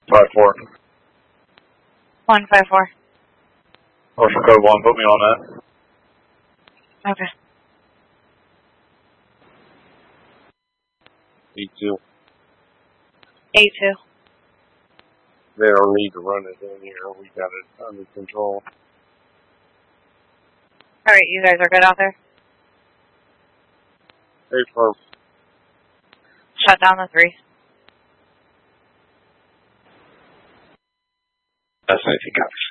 154. 154. Ocean code 1, put me on that. Okay. E2. A2. They don't need to run it in here. We got it under control. Alright, you guys are good out there? Hey, firm. Shut down the 3. That's 19 copies.